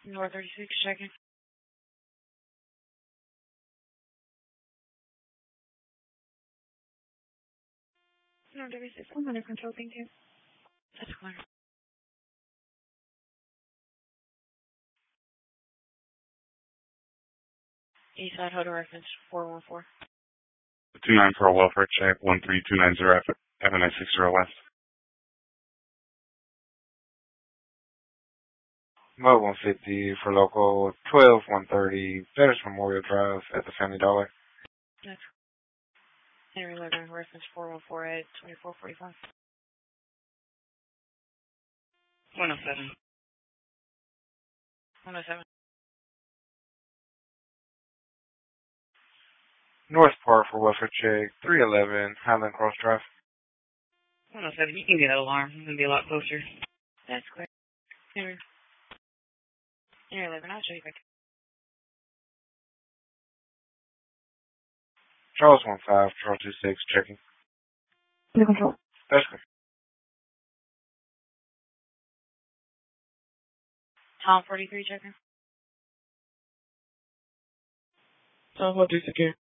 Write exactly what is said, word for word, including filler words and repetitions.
North thirty-six, checking. North thirty-six, I'm under control, thank you. That's clear. Eastside Hotel reference four one four. two nine for a welfare check, one three two nine zero F nine six zero West. Mode one fifty for local twelve one thirty, Pettis Memorial Drive at the Family Dollar. That's Henry Logan reference four one four eight twenty-four forty-five. one oh seven. one oh seven. North Park for welfare check, three eleven Highland Cross Drive. one oh seven, you can get that alarm. It's going to be a lot closer. That's clear. Henry. Henry Logan, I'll show you back. Charles one five, Charles two six, checking. Under control. That's good. Tom forty-three, checking. Tom forty-three, secure.